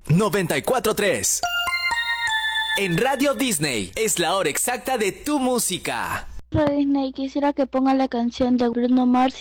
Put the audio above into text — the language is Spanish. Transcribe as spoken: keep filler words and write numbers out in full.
noventa y cuatro punto tres. En Radio Disney es la hora exacta de tu música. Radio Disney, quisiera que ponga la canción de Bruno Mars